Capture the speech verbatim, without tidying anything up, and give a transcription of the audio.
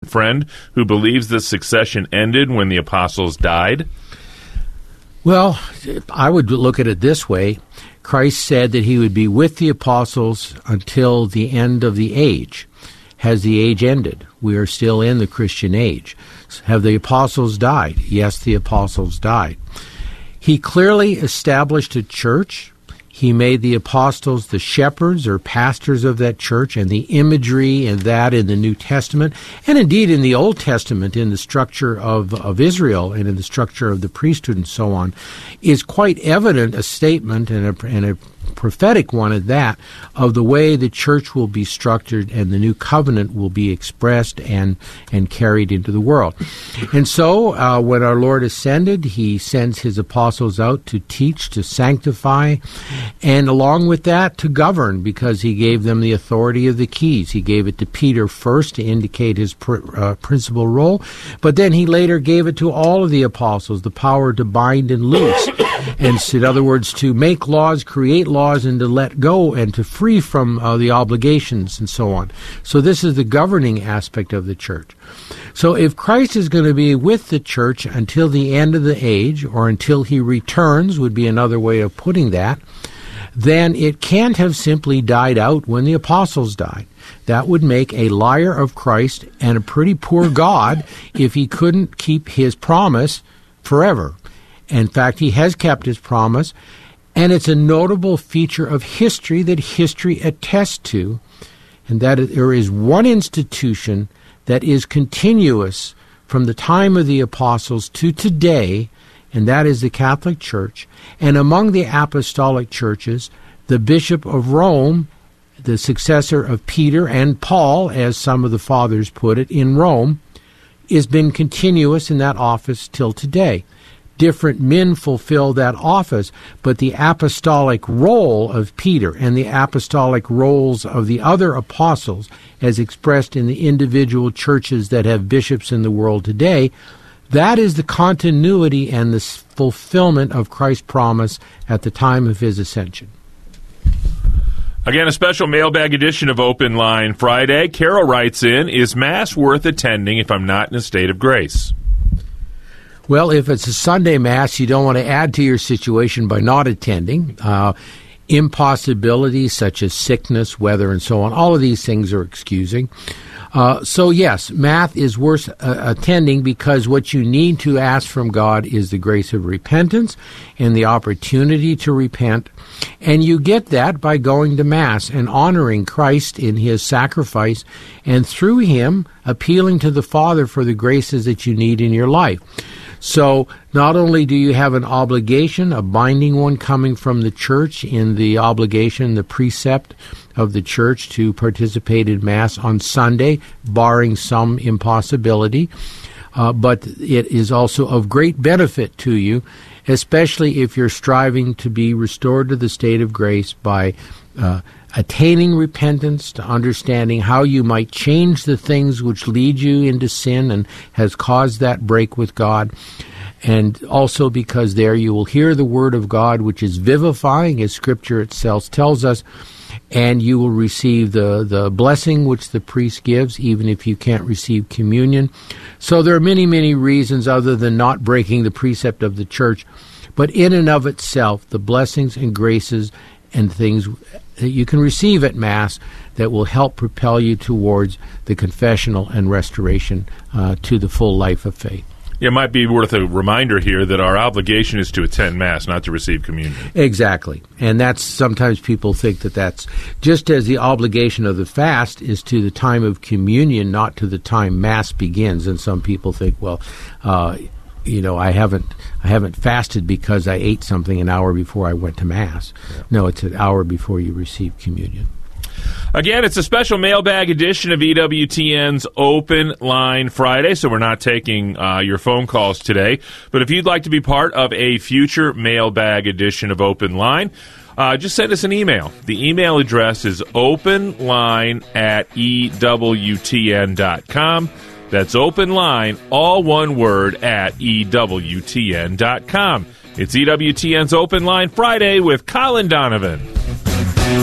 friend who believes the succession ended when the apostles died? Well, I would look at it this way. Christ said that he would be with the apostles until the end of the age. Has the age ended? We are still in the Christian age. Have the apostles died? Yes, the apostles died. He clearly established a church. He made the apostles the shepherds or pastors of that church, and the imagery and that in the New Testament, and indeed in the Old Testament, in the structure of, of Israel and in the structure of the priesthood and so on, is quite evident, a statement and a, and a prophetic one at that, of the way the church will be structured and the new covenant will be expressed and and carried into the world. And so uh, when our Lord ascended, he sends his apostles out to teach, to sanctify, and along with that to govern, because he gave them the authority of the keys. He gave it to Peter first to indicate his pr- uh, principal role, but then he later gave it to all of the apostles, the power to bind and loose, and so, in other words, to make laws, create laws, and to let go and to free from uh, the obligations and so on. So this is the governing aspect of the church. So if Christ is going to be with the church until the end of the age, or until he returns, would be another way of putting that, then it can't have simply died out when the apostles died. That would make a liar of Christ and a pretty poor God if he couldn't keep his promise forever. In fact, he has kept his promise, and it's a notable feature of history that history attests to, and that there is one institution that is continuous from the time of the apostles to today, and that is the Catholic Church. And among the apostolic churches, the Bishop of Rome, the successor of Peter and Paul, as some of the fathers put it, in Rome, has been continuous in that office till today. Different men fulfill that office, but the apostolic role of Peter and the apostolic roles of the other apostles, as expressed in the individual churches that have bishops in the world today, that is the continuity and the fulfillment of Christ's promise at the time of his ascension. Again, a special mailbag edition of Open Line Friday. Carol writes in, is Mass worth attending if I'm not in a state of grace? Well, if it's a Sunday Mass, you don't want to add to your situation by not attending. Uh, impossibilities such as sickness, weather, and so on, all of these things are excusing. Uh, so, yes, Mass is worth uh, attending because what you need to ask from God is the grace of repentance and the opportunity to repent. And you get that by going to Mass and honoring Christ in his sacrifice, and through him appealing to the Father for the graces that you need in your life. So not only do you have an obligation, a binding one coming from the church in the obligation, the precept of the church to participate in Mass on Sunday, barring some impossibility, uh, but it is also of great benefit to you, especially if you're striving to be restored to the state of grace by uh, attaining repentance, to understanding how you might change the things which lead you into sin and has caused that break with God. And also because there you will hear the Word of God, which is vivifying, as Scripture itself tells us, and you will receive the, the blessing which the priest gives, even if you can't receive communion. So there are many, many reasons other than not breaking the precept of the church. But in and of itself, the blessings and graces and things that you can receive at Mass that will help propel you towards the confessional and restoration uh, to the full life of faith. It might be worth a reminder here that our obligation is to attend Mass, not to receive communion. Exactly. And that's sometimes people think that that's just as the obligation of the fast is to the time of communion, not to the time Mass begins. And some people think, well, uh, you know, I haven't I haven't fasted because I ate something an hour before I went to Mass. Yeah. No, it's an hour before you receive communion. Again, it's a special mailbag edition of E W T N's Open Line Friday, so we're not taking uh, your phone calls today. But if you'd like to be part of a future mailbag edition of Open Line, uh, just send us an email. The email address is openline at E W T N dot com. That's openline, all one word, at E W T N dot com. It's E W T N's Open Line Friday with Colin Donovan.